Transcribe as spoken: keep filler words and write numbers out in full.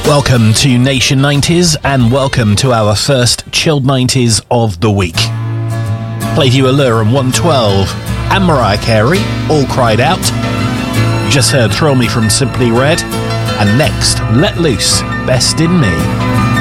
Welcome to Nation nineties and welcome to our first chilled nineties of the week. Played you Allure and one twelve and Mariah Carey, All Cried Out. You just heard Thrill Me from Simply Red, and next, Let Loose, Best in Me.